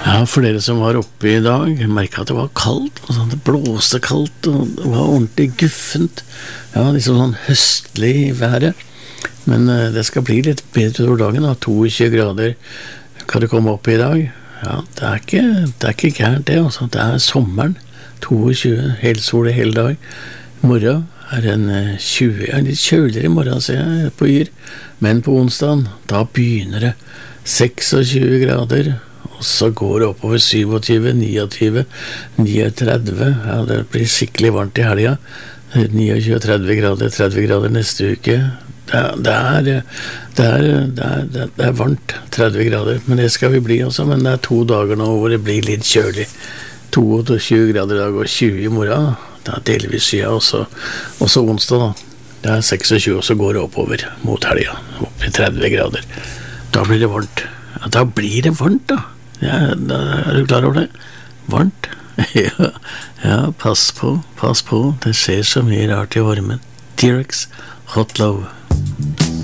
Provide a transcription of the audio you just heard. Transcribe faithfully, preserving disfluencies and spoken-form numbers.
Ja, for dere som var oppe i dag, merket at det var kaldt, og sånn, det blåste kaldt, og det var ordentlig guffent. Ja, liksom sånn høstlig i været. Men uh, det skal bli litt bedre over dagen, da. tjueto grader kan det komme opp i dag. Ja, det er ikke, det er ikke gærent det, altså. Det er sommeren, tjueto, helsol hele dag. I morgen er en tjue, ja, litt kjøligere i morgen, ser jeg, på Yr. Men på onsdagen, da begynner det tjueseks grader, og så går det oppover syvogtyve, niogtyve, tretti. Ja, det blir skikkelig varmt i helga. tjuenio, tretti grader, tretti grader neste uke. Det er, det er, det er, det er, det er varmt, tretti grader, men det skal vi bli også, men det er to dager nå hvor det blir litt kjølig. tjueto grader i dag og tjue i morgen, det er delvis siden, også, også onsdag da. Det er tjueseks, og så går det oppover mot helga, opp i tretti grader. Da blir det varmt. Ja, da blir det varmt da. Ja, da, er du klar over det? Varmt? ja, ja, pass på, pass på. Det skjer så mye rart i varmen. T-Rex, Hot Love.